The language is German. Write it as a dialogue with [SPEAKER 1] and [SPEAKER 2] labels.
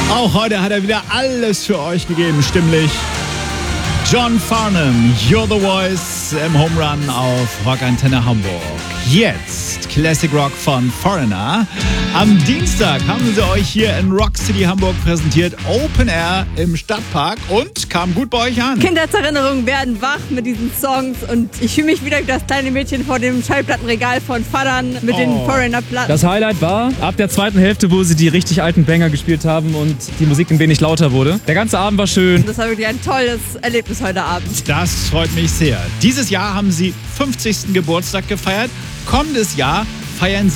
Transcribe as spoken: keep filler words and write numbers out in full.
[SPEAKER 1] Auch heute hat er wieder alles für euch gegeben, stimmlich. John Farnham, You're the Voice im Home Run auf Rock Antenne Hamburg. Jetzt Classic Rock von Foreigner. Am Dienstag haben sie euch hier in Rock City Hamburg präsentiert. Open Air im Stadtpark und kam gut bei euch an.
[SPEAKER 2] Kindheitserinnerungen werden wach mit diesen Songs und ich fühle mich wieder wie das kleine Mädchen vor dem Schallplattenregal von Vatern mit oh. den Foreigner-Platten.
[SPEAKER 3] Das Highlight war ab der zweiten Hälfte, wo sie die richtig alten Banger gespielt haben und die Musik ein wenig lauter wurde. Der ganze Abend war schön.
[SPEAKER 2] Das war wirklich ein tolles Erlebnis heute Abend.
[SPEAKER 1] Das freut mich sehr. Dieses Jahr haben sie fünfzigsten Geburtstag gefeiert. Kommendes Jahr feiern sie